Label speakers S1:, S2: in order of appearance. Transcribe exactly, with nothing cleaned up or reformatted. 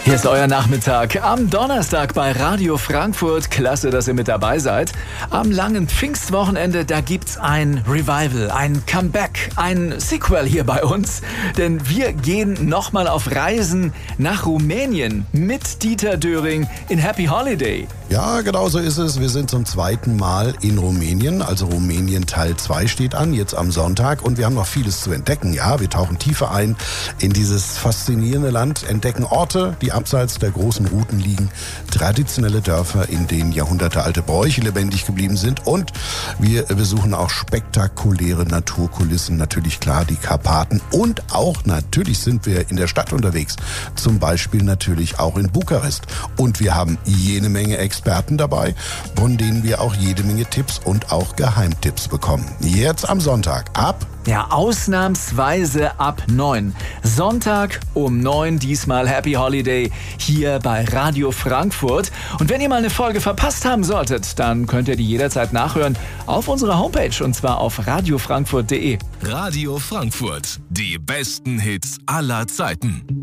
S1: Hier ist euer Nachmittag am Donnerstag bei Radio Frankfurt. Klasse, dass ihr mit dabei seid. Am langen Pfingstwochenende, da gibt's ein Revival, ein Comeback, ein Sequel hier bei uns. Denn wir gehen nochmal auf Reisen nach Rumänien mit Dieter Döring in Happy Holiday.
S2: Ja, genau so ist es. Wir sind zum zweiten Mal in Rumänien. Also Rumänien Teil zwei steht an, jetzt am Sonntag. Und wir haben noch vieles zu entdecken. Ja, wir tauchen tiefer ein in dieses faszinierende Land, entdecken Orte, die abseits der großen Routen liegen, traditionelle Dörfer, in denen jahrhundertealte Bräuche lebendig geblieben sind. Und wir besuchen auch spektakuläre Naturkulissen, natürlich klar die Karpaten. Und auch natürlich sind wir in der Stadt unterwegs, zum Beispiel natürlich auch in Bukarest. Und wir haben jede Menge Experten dabei, von denen wir auch jede Menge Tipps und auch Geheimtipps bekommen. Jetzt am Sonntag ab
S1: Ja, ausnahmsweise ab neun. Sonntag um neun, diesmal Happy Holiday hier bei Radio Frankfurt. Und wenn ihr mal eine Folge verpasst haben solltet, dann könnt ihr die jederzeit nachhören auf unserer Homepage und zwar auf radio frankfurt punkt de.
S3: Radio Frankfurt, die besten Hits aller Zeiten.